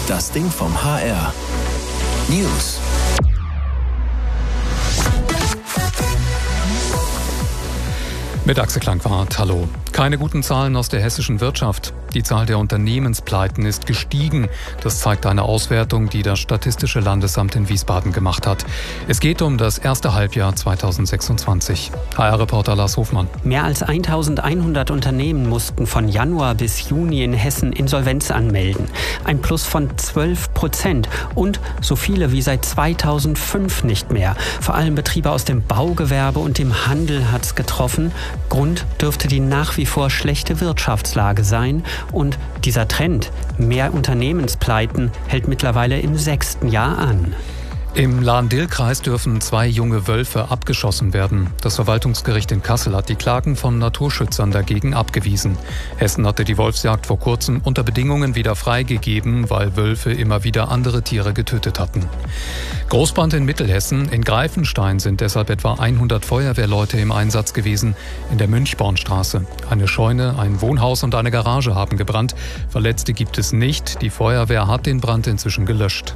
Das Ding vom HR. News. Mit Axel Klangwart, hallo. Keine guten Zahlen aus der hessischen Wirtschaft. Die Zahl der Unternehmenspleiten ist gestiegen. Das zeigt eine Auswertung, die das Statistische Landesamt in Wiesbaden gemacht hat. Es geht um das erste Halbjahr 2026. HR-Reporter Lars Hofmann. Mehr als 1100 Unternehmen mussten von Januar bis Juni in Hessen Insolvenz anmelden. Ein Plus von 12% und so viele wie seit 2005 nicht mehr. Vor allem Betriebe aus dem Baugewerbe und dem Handel hat's getroffen. Grund dürfte die nach wie vor schlechte Wirtschaftslage sein. Und dieser Trend, mehr Unternehmenspleiten, hält mittlerweile im 6. Jahr an. Im Lahn-Dill-Kreis dürfen 2 junge Wölfe abgeschossen werden. Das Verwaltungsgericht in Kassel hat die Klagen von Naturschützern dagegen abgewiesen. Hessen hatte die Wolfsjagd vor kurzem unter Bedingungen wieder freigegeben, weil Wölfe immer wieder andere Tiere getötet hatten. Großbrand in Mittelhessen. In Greifenstein sind deshalb etwa 100 Feuerwehrleute im Einsatz gewesen. In der Münchbornstraße. Eine Scheune, ein Wohnhaus und eine Garage haben gebrannt. Verletzte gibt es nicht. Die Feuerwehr hat den Brand inzwischen gelöscht.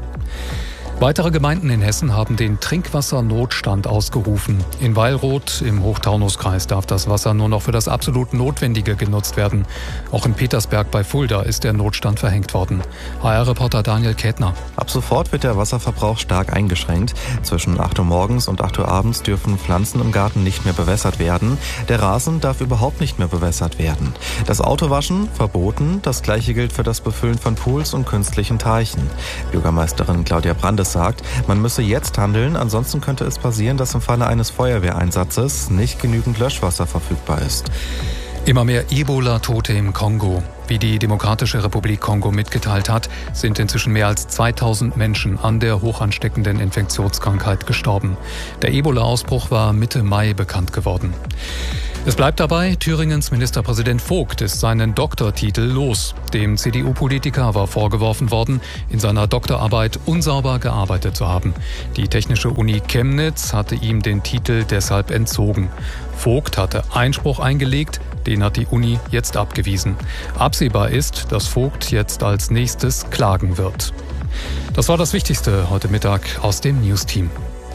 Weitere Gemeinden in Hessen haben den Trinkwassernotstand ausgerufen. In Weilroth im Hochtaunuskreis darf das Wasser nur noch für das absolut Notwendige genutzt werden. Auch in Petersberg bei Fulda ist der Notstand verhängt worden. HR-Reporter Daniel Kätner. Ab sofort wird der Wasserverbrauch stark eingeschränkt. Zwischen 8 Uhr morgens und 8 Uhr abends dürfen Pflanzen im Garten nicht mehr bewässert werden. Der Rasen darf überhaupt nicht mehr bewässert werden. Das Autowaschen verboten. Das Gleiche gilt für das Befüllen von Pools und künstlichen Teichen. Bürgermeisterin Claudia Brandes sagt, man müsse jetzt handeln, ansonsten könnte es passieren, dass im Falle eines Feuerwehreinsatzes nicht genügend Löschwasser verfügbar ist. Immer mehr Ebola-Tote im Kongo. Wie die Demokratische Republik Kongo mitgeteilt hat, sind inzwischen mehr als 2000 Menschen an der hochansteckenden Infektionskrankheit gestorben. Der Ebola-Ausbruch war Mitte Mai bekannt geworden. Es bleibt dabei, Thüringens Ministerpräsident Vogt ist seinen Doktortitel los. Dem CDU-Politiker war vorgeworfen worden, in seiner Doktorarbeit unsauber gearbeitet zu haben. Die Technische Uni Chemnitz hatte ihm den Titel deshalb entzogen. Vogt hatte Einspruch eingelegt, den hat die Uni jetzt abgewiesen. Absehbar ist, dass Vogt jetzt als nächstes klagen wird. Das war das Wichtigste heute Mittag aus dem News-Team.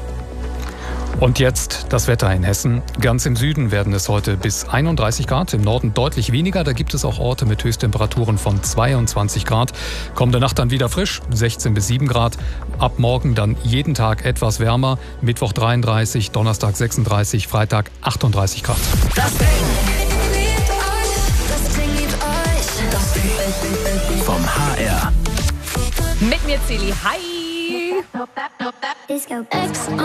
Und jetzt das Wetter in Hessen. Ganz im Süden werden es heute bis 31 Grad, im Norden deutlich weniger. Da gibt es auch Orte mit Höchsttemperaturen von 22 Grad. Kommende Nacht dann wieder frisch, 16 bis 7 Grad. Ab morgen dann jeden Tag etwas wärmer. Mittwoch 33, Donnerstag 36, Freitag 38 Grad. Das Ding vom HR. Mit mir Celi, hi!